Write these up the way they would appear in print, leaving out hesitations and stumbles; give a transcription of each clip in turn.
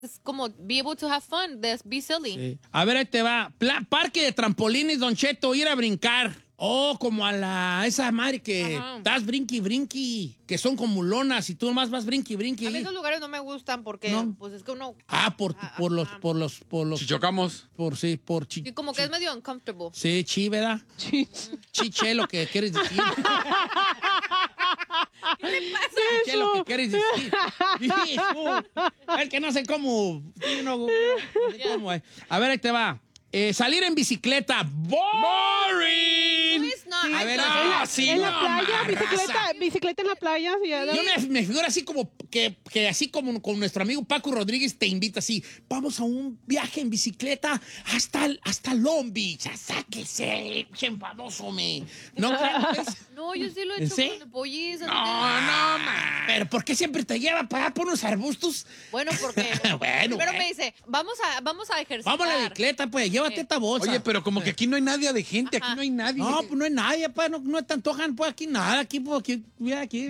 es como be able to have fun, be silly. Sí. A ver, ahí te va. Parque de trampolines, Don Cheto, ir a brincar. Oh, como a esa madre que estás brinqui, que son como lonas y tú nomás vas brinqui. A mí esos lugares no me gustan porque, pues es que uno... por los... Si chocamos. Y como que es medio uncomfortable. Sí, ¿verdad? Chiche, lo que quieres decir. ¿Qué le pasa? Chiche, lo que quieres decir. Es que no sé cómo... no sé cómo es. A ver, ahí te va. Salir en bicicleta. ¡Boring! No, it's not. A ver, en la playa, bicicleta en la playa. Sí, yo me figuro así como que así como con nuestro amigo Paco Rodríguez te invita así, vamos a un viaje en bicicleta hasta Long Beach, sáquese, qué enfadoso me. ¿No? No, yo sí lo he hecho ¿Sí? con el pollizo. No, pero ¿por qué siempre te lleva para allá por unos arbustos? Bueno, porque primero me dice, vamos a ejercitar. Vamos a la bicicleta, pues, llévate esta bolsa. Oye, pero como que aquí no hay nadie de gente, aquí no hay nadie. No, pues no hay nadie, pues, no te antojan, pues, aquí nada, aquí, mira, aquí.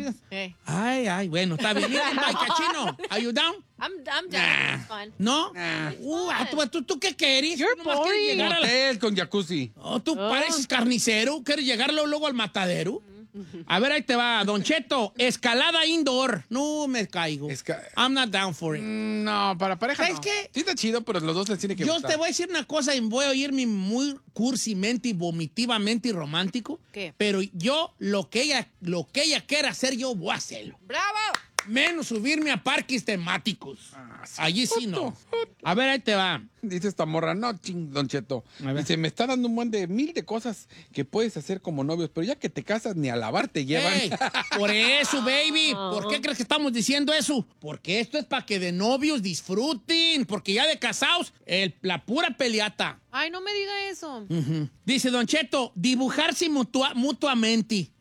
Ay, bueno, está bien. Mike, Cachino, are you down? I'm down. It's fun. ¿No? It's ¿Tú qué quieres? You're ¿Tú nomás quieres llegar a la... Hotel con jacuzzi. Tú pareces carnicero, ¿quieres llegar luego al matadero? A ver, ahí te va, Don Cheto, escalada indoor. No me caigo. I'm not down for it. No, para pareja ¿Sabes no. qué? Sí está chido, pero los dos les tiene que Yo gustar. te voy a decir una cosa y voy a oírme muy cursimente y vomitivamente y romántico. ¿Qué? Pero yo, lo que ella quiera hacer, yo voy a hacerlo. ¡Bravo! Menos subirme a parques temáticos. Allí sí no. A ver, ahí te va. Dice esta morra, no, Don Cheto. Dice, me está dando un buen de mil de cosas que puedes hacer como novios, pero ya que te casas ni a lavar te llevan. Ey, por eso, baby. ¿Por qué crees que estamos diciendo eso? Porque esto es para que de novios disfruten. Porque ya de casados, la pura peleata. Ay, no me diga eso. Dice Don Cheto, dibujarse mutuamente.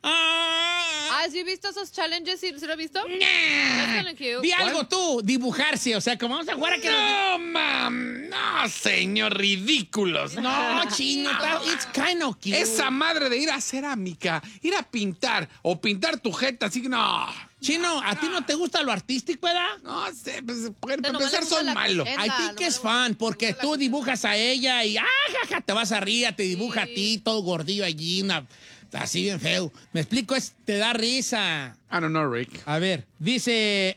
¿Has visto esos challenges? ¿Sí lo has visto? That's kinda cute. Di algo tú, dibujarse. O sea, como vamos a jugar a que... No, mam. No, señor, ridículos. No, chino, it's kind of cute. Esa madre de ir a cerámica, ir a pintar o pintar tu jeta, así que no. Chino, ¿a ti no te gusta lo artístico, verdad? No sé, pues para nomás empezar le gusta son la malos. cajeta. I think es fun, porque tú dibujas a ella y jaja, te vas a rir, te dibuja a ti, todo gordillo allí, así bien feo. Me explico, te da risa. I don't know, Rick. A ver, dice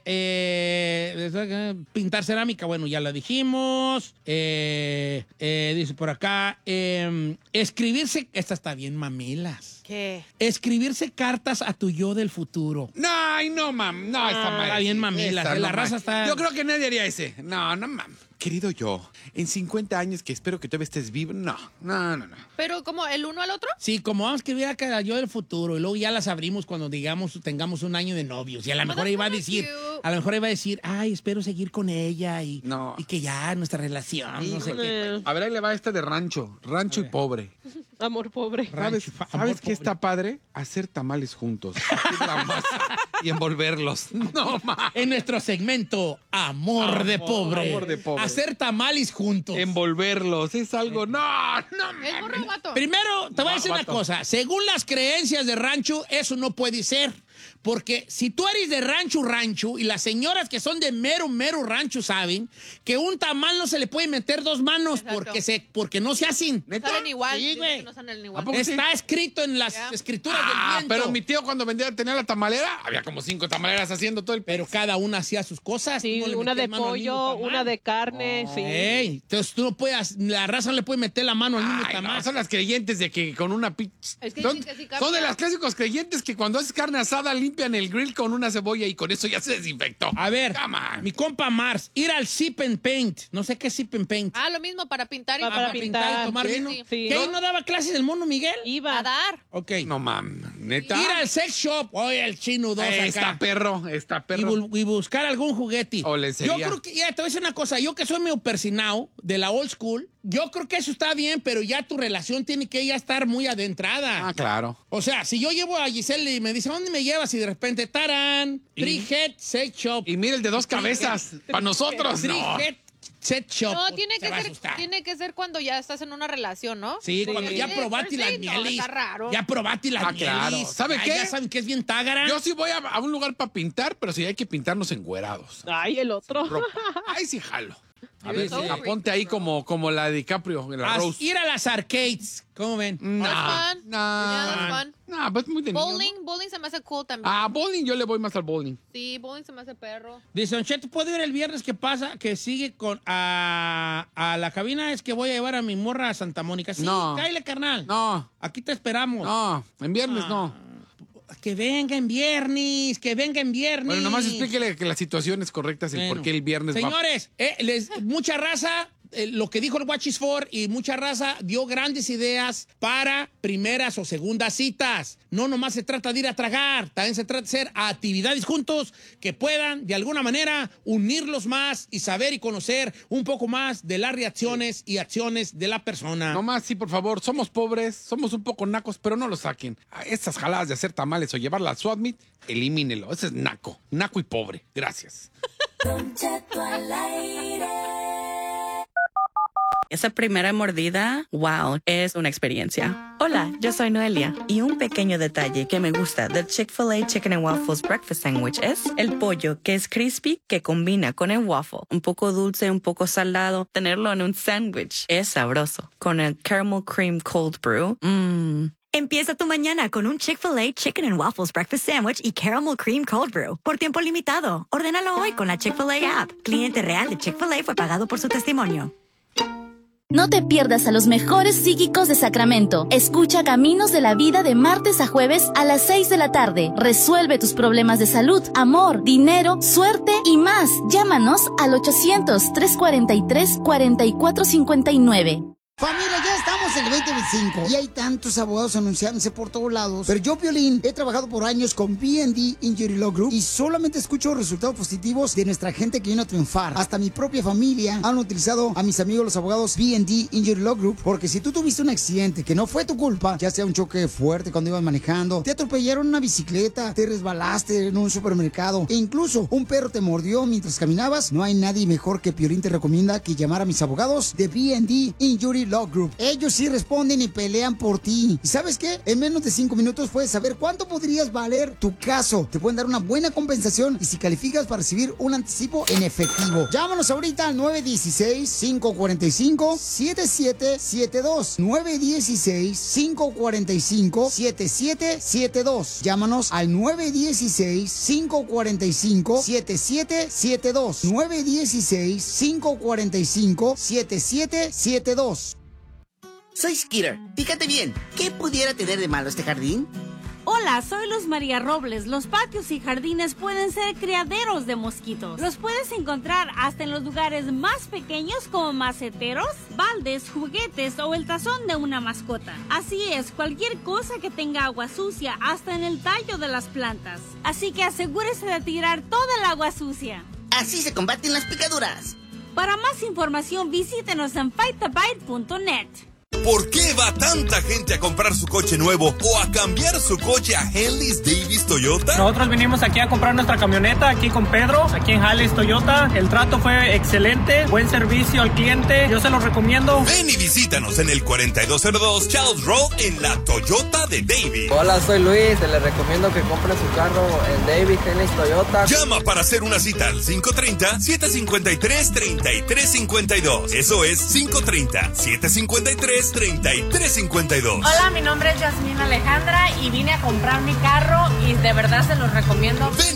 pintar cerámica, bueno, ya lo dijimos. Dice por acá, escribirse, esta está bien, mamilas. ¿Qué? Escribirse cartas a tu yo del futuro. No, ay, no, mam. No, está mal. Está bien, mamilas. Esa, La no, raza mam. está... Yo creo que nadie haría ese. No, mam. Querido yo, en 50 años que espero que todavía estés vivo. No. ¿Pero como el uno al otro? Sí, como vamos a escribir acá yo del futuro y luego ya las abrimos cuando tengamos un año de novios. Y a lo mejor iba a decir, ay, espero seguir con ella y que ya nuestra relación, no sé qué. A ver, ahí le va esta de rancho y pobre. Amor pobre. ¿Sabes qué está padre? Hacer tamales juntos. Partir la masa y envolverlos. No, ma. En nuestro segmento, Amor de Pobre. Amor de Pobre. Hacer tamales juntos. Envolverlos. Es algo... No. ¿Es morro o vato? Primero, te voy a decir una cosa. Según las creencias de rancho, eso no puede ser. Porque si tú eres de rancho, y las señoras que son de mero rancho saben que un tamal no se le puede meter dos manos porque no se hacen. No salen igual. Sí, güey. No salen igual. ¿A poco sí? Está escrito en las escrituras del viento. Pero mi tío cuando tenía la tamalera, había como 5 tamaleras haciendo todo el... Pero cada una hacía sus cosas. Sí, No le una metías de mano al mismo pollo, tamal. una de carne, sí. Ey, entonces tú no puedes, la raza no le puede meter la mano al mismo Ay, tamal. no, son las creyentes de que con una Es que son, dicen que sí cambia. son de las clásicos creyentes que cuando haces carne asada limpian el grill con una cebolla y con eso ya se desinfectó. A ver, Come on. mi compa Mars, ir al sip and paint. No sé qué es sip and paint. Lo mismo para pintar y Para pintar y pintar. tomar Sí, vino. sí. Sí. ¿Qué? ¿No daba clases del mono Miguel? Iba. a dar. Ok. No, mam. ¿Neta? Ir al sex shop. Oye, el chino 2 Está acá. perro. Y buscar algún juguete. O lencería. Yo creo que, ya te voy a decir una cosa, yo que soy medio persinado de la old school, yo creo que eso está bien, pero ya tu relación tiene que ya estar muy adentrada. Ah, claro. O sea, si yo llevo a Giselle y me dice, ¿dónde me llevas? Y de repente, tarán, Three Head Sex Shop. Y mira el de 2 cabezas. Para nosotros, Three no. Head sex shop. No, tiene te va a que asustar. ser cuando ya estás en una relación, ¿no? Sí, cuando ya probaste las No, mieles. está raro. Ya probaste las mieles. claro. ¿Sabe qué? Ya saben que es bien tágara. Yo sí voy a un lugar para pintar, pero sí hay que pintarnos encuerados. Ay, el otro. Ropa. Ay, sí, jalo. A ver, so aponte ahí como la de DiCaprio en la Rose. Ir a las arcades. ¿Cómo ven? That's fun. Yeah, that's fun. No, pues muy de niño, ¿no? Bowling se me hace cool también. Bowling, yo le voy más al bowling. Sí, bowling se me hace perro. Dice, Don Cheto, ¿puedo ir el viernes que pasa? Que sigue a la cabina. Es que voy a llevar a mi morra a Santa Mónica. Sí, No. cállale, carnal. No, Aquí te esperamos. no, en viernes no. Que venga en viernes, que venga en viernes. Bueno, nomás explíquele que la situación es correcta, el Bueno. por qué el viernes Señores, mucha raza, lo que dijo el Watch is For, y mucha raza dio grandes ideas para primeras o segundas citas. No nomás se trata de ir a tragar, también se trata de hacer actividades juntos que puedan, de alguna manera, unirlos más y saber y conocer un poco más de las reacciones y acciones de la persona. Nomás, sí, por favor, somos pobres, somos un poco nacos, pero no lo saquen. Estas jaladas de hacer tamales o llevarla al SWAT meet, elimínelo. Ese es naco y pobre. Gracias. Esa primera mordida, wow, es una experiencia. Hola, yo soy Noelia y un pequeño detalle que me gusta del Chick-fil-A Chicken and Waffles Breakfast Sandwich es el pollo que es crispy que combina con el waffle. Un poco dulce, un poco salado. Tenerlo en un sándwich es sabroso. Con el Caramel Cream Cold Brew, Empieza tu mañana con un Chick-fil-A Chicken and Waffles Breakfast Sandwich y Caramel Cream Cold Brew. Por tiempo limitado. Ordénalo hoy con la Chick-fil-A app. Cliente real de Chick-fil-A fue pagado por su testimonio. No te pierdas a los mejores psíquicos de Sacramento. Escucha Caminos de la Vida de martes a jueves a las 6 de la tarde. Resuelve tus problemas de salud, amor, dinero, suerte y más. Llámanos al 800-343-4459. Familia, ya estamos en el 2025 y hay tantos abogados anunciándose por todos lados. Pero yo, Piolín, he trabajado por años con B&D Injury Law Group y solamente escucho resultados positivos de nuestra gente que vino a triunfar. Hasta mi propia familia han utilizado a mis amigos los abogados B&D Injury Law Group, porque si tú tuviste un accidente que no fue tu culpa, ya sea un choque fuerte cuando ibas manejando, te atropellaron una bicicleta, te resbalaste en un supermercado e incluso un perro te mordió mientras caminabas, no hay nadie mejor que Piolín te recomienda que llamar a mis abogados de B&D Injury Law Group. Ellos sí responden y pelean por ti. ¿Y sabes qué? En menos de 5 minutos puedes saber cuánto podrías valer tu caso. Te pueden dar una buena compensación y si calificas para recibir un anticipo en efectivo. Llámanos ahorita al 916-545-7772. 916-545-7772. Llámanos al 916-545-7772. 916-545-7772. Soy Skeeter. Fíjate bien, ¿qué pudiera tener de malo este jardín? Hola, soy Luz María Robles. Los patios y jardines pueden ser criaderos de mosquitos. Los puedes encontrar hasta en los lugares más pequeños como maceteros, baldes, juguetes o el tazón de una mascota. Así es, cualquier cosa que tenga agua sucia, hasta en el tallo de las plantas. Así que asegúrese de tirar toda el agua sucia. Así se combaten las picaduras. Para más información, visítenos en fightthebite.net. ¿Por qué va tanta gente a comprar su coche nuevo o a cambiar su coche a Henley's Davis Toyota? Nosotros vinimos aquí a comprar nuestra camioneta, aquí con Pedro, aquí en Henley's Toyota. El trato fue excelente, buen servicio al cliente, yo se los recomiendo. Ven y visítanos en el 4202 Charles Road en la Toyota de Davis. Hola, soy Luis, le recomiendo que compre su carro en Davis Henley's Toyota. Llama para hacer una cita al 530-753-3352. Eso es 530-753-3352. Hola, mi nombre es Yasmín Alejandra y vine a comprar mi carro y de verdad se los recomiendo.